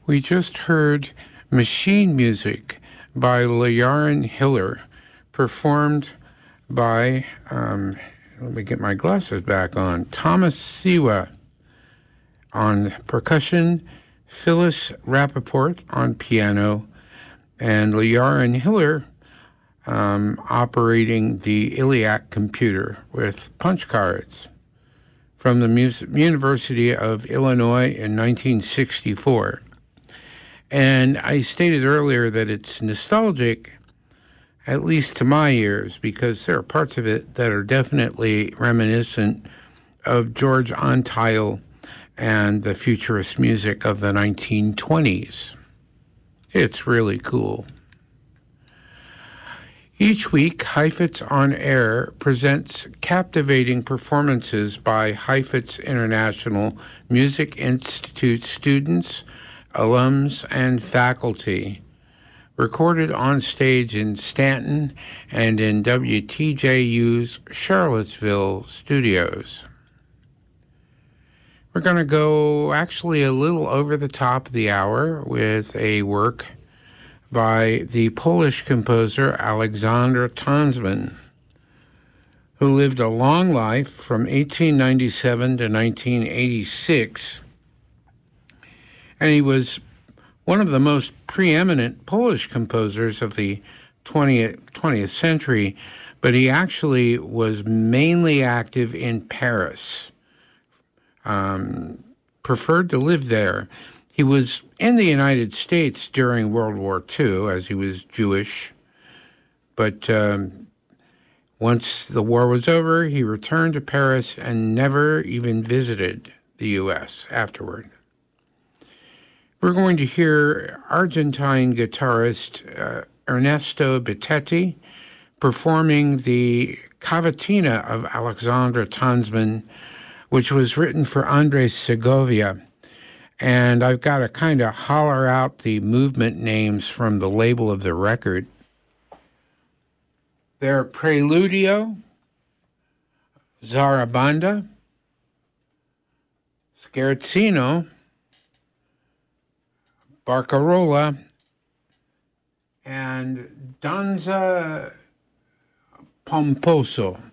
We just heard Machine Music by Lejaron Hiller, performed by, let me get my glasses back on, Thomas Siwa on percussion, Phyllis Rappaport on piano, and Lejaron Hiller operating the Iliac computer with punch cards from the University of Illinois in 1964. And I stated earlier that it's nostalgic, at least to my ears, because there are parts of it that are definitely reminiscent of George Antheil and the futurist music of the 1920s. It's really cool. Each week, Heifetz on Air presents captivating performances by Heifetz International Music Institute students, alums, and faculty, recorded on stage in Stanton and in WTJU's Charlottesville studios. We're going to go actually a little over the top of the hour with a work by the Polish composer Alexander Tanzman, who lived a long life from 1897 to 1986. And he was one of the most preeminent Polish composers of the 20th century, but he actually was mainly active in Paris, preferred to live there. He was in the United States during World War II, as he was Jewish, but once the war was over, he returned to Paris and never even visited the U.S. afterward. We're going to hear Argentine guitarist Ernesto Bittetti performing the Cavatina of Alexander Tanzman, which was written for Andres Segovia. And I've got to kind of holler out the movement names from the label of the record. They're Preludio, Zarabanda, Scherzino, Barcarola, and Danza Pomposo.